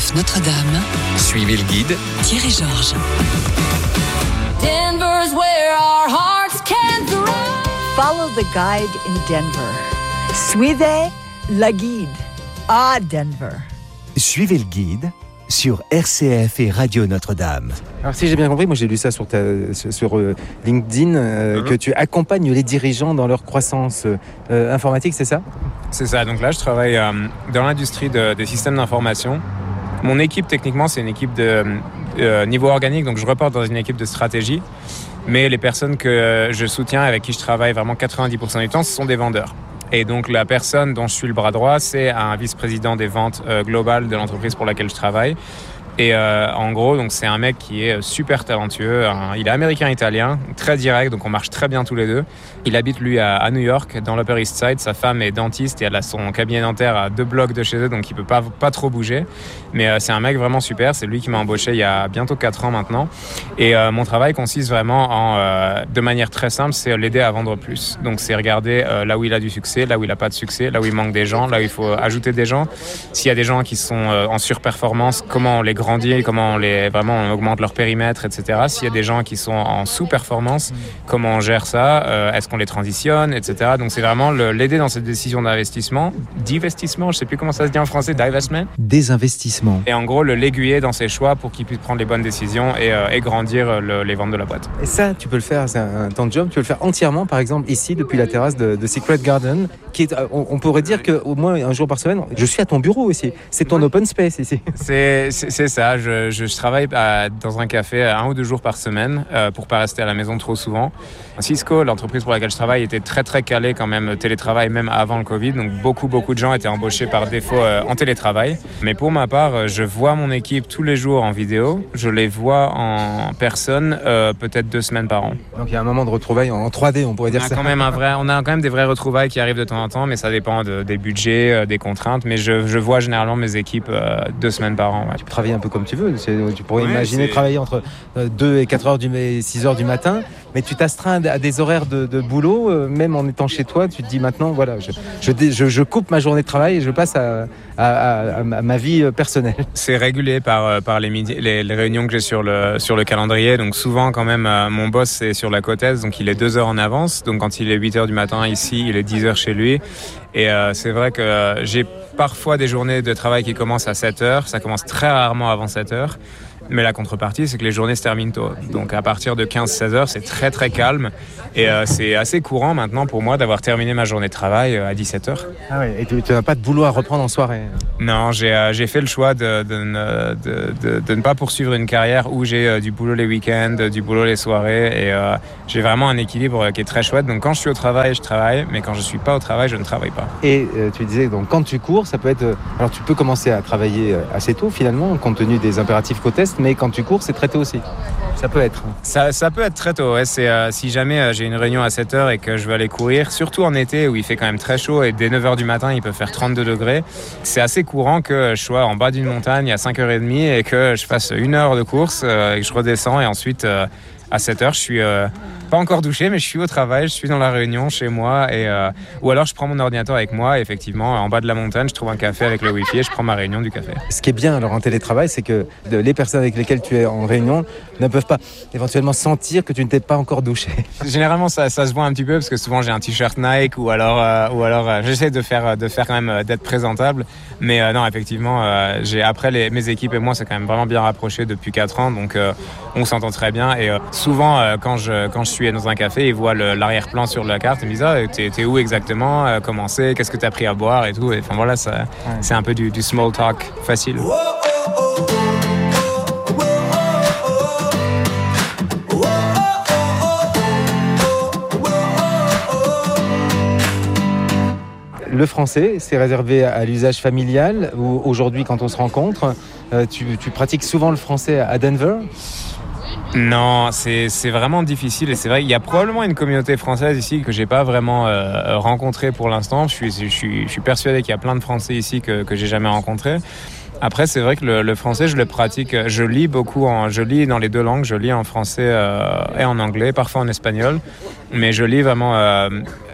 France Notre-Dame. Suivez le guide. Thierry Georges. Denver's where our hearts can thrive. Follow the guide in Denver. Suivez le guide à Denver. Suivez le guide sur RCF et Radio Notre-Dame. Alors si j'ai bien compris, moi j'ai lu ça sur LinkedIn, que tu accompagnes les dirigeants dans leur croissance informatique, c'est ça ? C'est ça, donc là je travaille dans l'industrie des systèmes d'information. Mon équipe techniquement c'est une équipe de niveau organique, donc je reporte dans une équipe de stratégie. Mais les personnes que je soutiens, avec qui je travaille vraiment 90% du temps, ce sont des vendeurs. Et donc la personne dont je suis le bras droit, c'est un vice-président des ventes globales de l'entreprise pour laquelle je travaille. Et en gros, donc c'est un mec qui est super talentueux. Il est américain-italien, très direct, donc on marche très bien tous les deux. Il habite lui à New York, dans l'Upper East Side. Sa femme est dentiste et elle a son cabinet dentaire à 2 blocs de chez eux, donc il peut pas trop bouger. Mais c'est un mec vraiment super. C'est lui qui m'a embauché il y a bientôt 4 ans maintenant. Et mon travail consiste vraiment de manière très simple, c'est l'aider à vendre plus. Donc c'est regarder là où il a du succès, là où il a pas de succès, là où il manque des gens, là où il faut ajouter des gens. S'il y a des gens qui sont en surperformance, comment on les grandit, comment on augmente leur périmètre, etc. S'il y a des gens qui sont en sous-performance, comment on gère ça, est-ce qu'on les transitionne, etc. Donc c'est vraiment l'aider dans cette décision d'investissement, divestissement, je sais plus comment ça se dit en français, divestment. Désinvestissement. Et en gros, l'aiguiller dans ses choix pour qu'il puisse prendre les bonnes décisions et grandir les ventes de la boîte. Et ça, tu peux le faire, c'est ton job, tu peux le faire entièrement, par exemple, ici, depuis la terrasse de Secret Garden, qui est, on pourrait dire qu'au moins un jour par semaine, je suis à ton bureau aussi. C'est ton open space ici. C'est ça, je travaille dans un café 1 ou 2 jours par semaine pour pas rester à la maison trop souvent. Cisco, l'entreprise pour laquelle je travaille, était très très calée quand même télétravail, même avant le Covid. Donc beaucoup de gens étaient embauchés par défaut en télétravail. Mais pour ma part, je vois mon équipe tous les jours en vidéo. Je les vois en personne peut-être 2 semaines par an. Donc il y a un moment de retrouvailles en 3D, on pourrait dire ça. On a quand même des vraies retrouvailles qui arrivent de temps en temps, mais ça dépend des budgets, des contraintes. Mais je vois généralement mes équipes 2 semaines par an. Ouais. Tu peux travailler un peu comme tu veux. Tu pourrais imaginer travailler entre 2 et 4 heures et 6 heures du matin, mais tu t'astreins à des horaires de boulot, même en étant chez toi, tu te dis maintenant, voilà, je coupe ma journée de travail et je passe à ma vie personnelle. C'est régulé par les réunions que j'ai sur le calendrier. Donc souvent, quand même, mon boss est sur la côte Est, donc il est 2 heures en avance. Donc quand il est 8 heures du matin ici, il est 10 heures chez lui. Et c'est vrai que j'ai parfois des journées de travail qui commencent à 7 heures. Ça commence très rarement avant 7 heures. Mais la contrepartie, c'est que les journées se terminent tôt. Donc à partir de 15-16 heures, c'est très très calme. Et c'est assez courant maintenant pour moi d'avoir terminé ma journée de travail à 17 heures. Ah ouais, et tu n'as pas de boulot à reprendre en soirée? Non, j'ai fait le choix de ne pas poursuivre une carrière où j'ai du boulot les week-ends, du boulot les soirées. Et j'ai vraiment un équilibre qui est très chouette. Donc quand je suis au travail, je travaille. Mais quand je ne suis pas au travail, je ne travaille pas. Et tu disais, donc quand tu cours, ça peut être... alors tu peux commencer à travailler assez tôt finalement, compte tenu des impératifs côte Est. Mais quand tu cours, c'est très tôt aussi. Ça peut être. Ça peut être très tôt. Ouais. C'est, si jamais j'ai une réunion à 7 heures et que je veux aller courir, surtout en été où il fait quand même très chaud et dès 9 heures du matin, il peut faire 32 degrés, c'est assez courant que je sois en bas d'une montagne à 5h30 et que je fasse 1 heure de course et que je redescends et ensuite... à 7 heures, je suis pas encore douché, mais je suis au travail, je suis dans la réunion chez moi. Ou alors je prends mon ordinateur avec moi et effectivement, en bas de la montagne, je trouve un café avec le Wi-Fi et je prends ma réunion du café. Ce qui est bien alors en télétravail, c'est que les personnes avec lesquelles tu es en réunion ne peuvent pas éventuellement sentir que tu ne t'es pas encore douché. Généralement, ça se voit un petit peu parce que souvent j'ai un t-shirt Nike ou alors j'essaie de faire quand même d'être présentable. Mais non, effectivement, mes équipes et moi, c'est quand même vraiment bien rapproché depuis 4 ans. Donc on s'entend très bien et souvent, quand je suis dans un café, ils voient l'arrière-plan sur la carte et me disent « Ah, t'es où exactement ? Comment c'est ? Qu'est-ce que t'as pris à boire ?» et tout. Et, enfin voilà, c'est un peu du small talk facile. Le français, c'est réservé à l'usage familial ou aujourd'hui, quand on se rencontre, tu pratiques souvent le français à Denver ? Non, c'est vraiment difficile et c'est vrai qu'il y a probablement une communauté française ici que j'ai pas vraiment rencontrée pour l'instant. Je suis persuadé qu'il y a plein de Français ici que j'ai jamais rencontrés. Après, c'est vrai que le français, je le pratique. Je lis beaucoup, je lis dans les 2 langues. Je lis en français et en anglais, parfois en espagnol. Mais je lis vraiment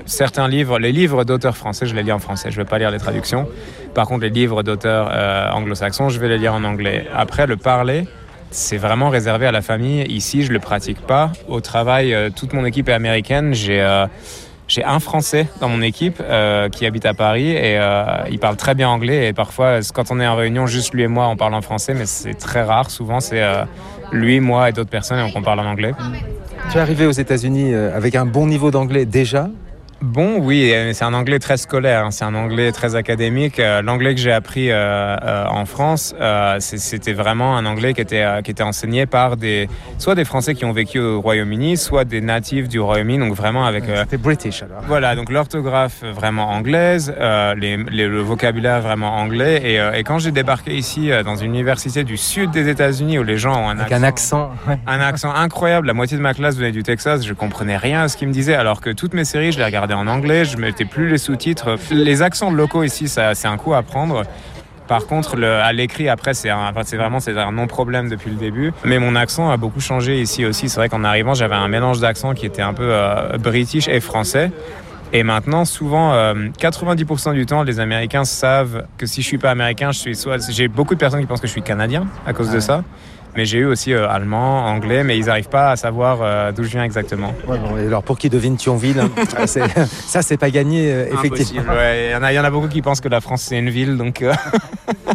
certains livres, les livres d'auteurs français, je les lis en français. Je ne vais pas lire les traductions. Par contre, les livres d'auteurs anglo-saxons, je vais les lire en anglais. Après, le parler, c'est vraiment réservé à la famille. Ici, je ne le pratique pas. Au travail, toute mon équipe est américaine. J'ai un Français dans mon équipe qui habite à Paris et il parle très bien anglais. Et parfois, quand on est en réunion, juste lui et moi, on parle en français, mais c'est très rare. Souvent, c'est lui, moi et d'autres personnes, et donc on parle en anglais. Tu es arrivé aux États-Unis avec un bon niveau d'anglais déjà ? Bon, oui, c'est un anglais très scolaire, hein, c'est un anglais très académique. L'anglais que j'ai appris en France, c'était vraiment un anglais qui était enseigné par soit des Français qui ont vécu au Royaume-Uni, soit des natifs du Royaume-Uni, donc vraiment avec... C'était British alors. Voilà, donc l'orthographe vraiment anglaise, le vocabulaire vraiment anglais. Et quand j'ai débarqué ici dans une université du sud des États-Unis où les gens ont un accent incroyable, la moitié de ma classe venait du Texas, je comprenais rien à ce qu'ils me disaient, alors que toutes mes séries, je les regardais en anglais, je ne mettais plus les sous-titres. Les accents locaux ici, c'est un coup à prendre. Par contre, à l'écrit, après, c'est un non-problème depuis le début. Mais mon accent a beaucoup changé ici aussi. C'est vrai qu'en arrivant, j'avais un mélange d'accents qui était un peu british et français. Et maintenant, souvent, 90% du temps, les Américains savent que si je ne suis pas américain, j'ai beaucoup de personnes qui pensent que je suis canadien à cause de ça. Mais j'ai eu aussi allemand, anglais, mais ils n'arrivent pas à savoir d'où je viens exactement. Ouais, bon, et alors pour qui devine Thionville, ça c'est pas gagné, effectivement. Ouais, il y en a beaucoup qui pensent que la France c'est une ville, donc...